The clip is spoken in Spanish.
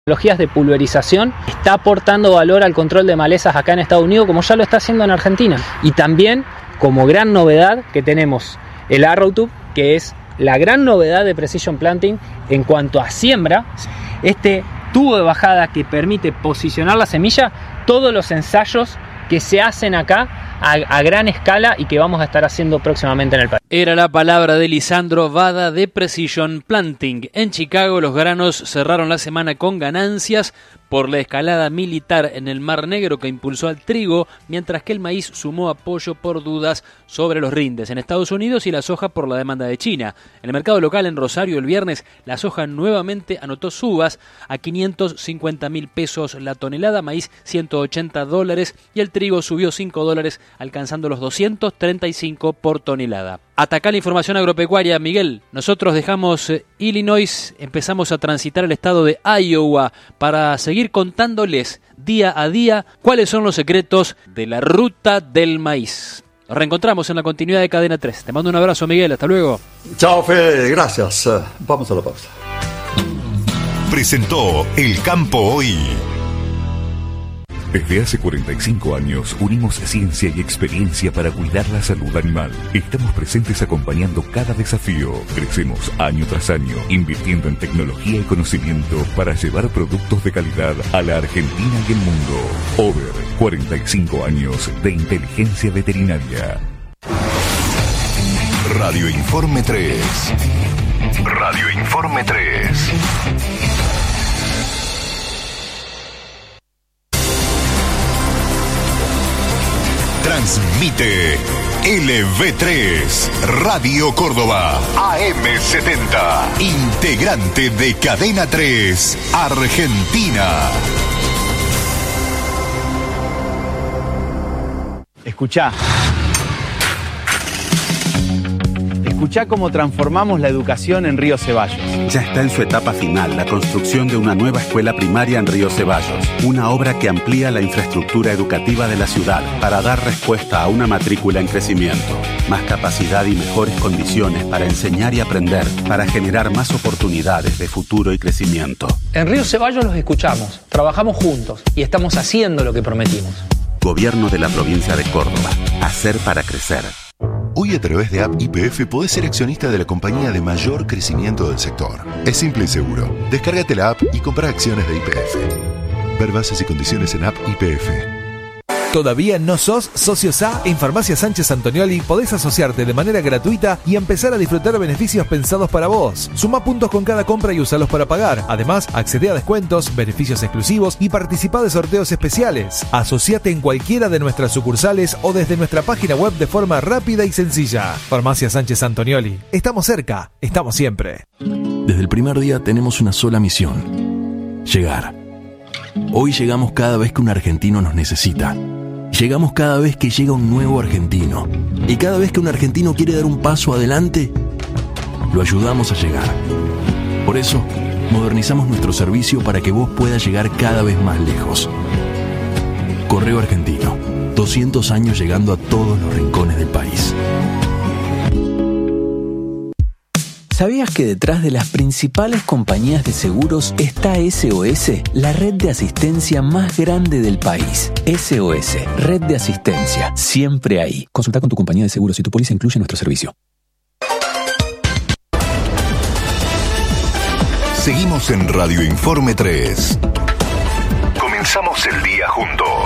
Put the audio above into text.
Tecnologías de pulverización está aportando valor al control de malezas acá en Estados Unidos, como ya lo está haciendo en Argentina. Y también, como gran novedad, que tenemos el ArrowTube, que es la gran novedad de Precision Planting en cuanto a siembra. Este tubo de bajada que permite posicionar la semilla, todos los ensayos que se hacen acá a gran escala y que vamos a estar haciendo próximamente en el país. Era la palabra de Lisandro Vada de Precision Planting. En Chicago los granos cerraron la semana con ganancias por la escalada militar en el Mar Negro que impulsó al trigo, mientras que el maíz sumó apoyo por dudas sobre los rindes en Estados Unidos y la soja por la demanda de China. En el mercado local en Rosario el viernes la soja nuevamente anotó subas a 550.000 pesos la tonelada, maíz $180 y el trigo subió $5 alcanzando los 235 por tonelada. Hasta acá la información agropecuaria, Miguel. Nosotros dejamos Illinois, empezamos a transitar el estado de Iowa para seguir contándoles día a día cuáles son los secretos de la ruta del maíz. Nos reencontramos en la continuidad de Cadena 3. Te mando un abrazo, Miguel. Hasta luego. Chao, Fede. Gracias. Vamos a la pausa. Presentó El Campo Hoy. Desde hace 45 años unimos ciencia y experiencia para cuidar la salud animal. Estamos presentes acompañando cada desafío. Crecemos año tras año, invirtiendo en tecnología y conocimiento para llevar productos de calidad a la Argentina y el mundo. Over 45 años de inteligencia veterinaria. Radio Informe 3. Radio Informe 3. Transmite LV3, Radio Córdoba, AM70, integrante de Cadena 3, Argentina. Escuchá cómo transformamos la educación en Río Ceballos. Ya está en su etapa final la construcción de una nueva escuela primaria en Río Ceballos, una obra que amplía la infraestructura educativa de la ciudad para dar respuesta a una matrícula en crecimiento, más capacidad y mejores condiciones para enseñar y aprender, para generar más oportunidades de futuro y crecimiento. En Río Ceballos los escuchamos, trabajamos juntos y estamos haciendo lo que prometimos. Gobierno de la provincia de Córdoba. Hacer para crecer. Hoy a través de App YPF podés ser accionista de la compañía de mayor crecimiento del sector. Es simple y seguro. Descárgate la app y compra acciones de YPF. Ver bases y condiciones en App YPF. ¿Todavía no sos socio SA? En Farmacia Sánchez Antonioli podés asociarte de manera gratuita y empezar a disfrutar beneficios pensados para vos. Suma puntos con cada compra y usalos para pagar. Además, accede a descuentos, beneficios exclusivos y participa de sorteos especiales. Asociate en cualquiera de nuestras sucursales o desde nuestra página web de forma rápida y sencilla. Farmacia Sánchez Antonioli. Estamos cerca, estamos siempre. Desde el primer día tenemos una sola misión: llegar. Hoy llegamos cada vez que un argentino nos necesita. Llegamos cada vez que llega un nuevo argentino. Y cada vez que un argentino quiere dar un paso adelante, lo ayudamos a llegar. Por eso, modernizamos nuestro servicio para que vos puedas llegar cada vez más lejos. Correo Argentino. 200 años llegando a todos los rincones del país. ¿Sabías que detrás de las principales compañías de seguros está SOS, la red de asistencia más grande del país? SOS, red de asistencia, siempre ahí. Consulta con tu compañía de seguros si tu póliza incluye nuestro servicio. Seguimos en Radio Informe 3. Comenzamos el día juntos.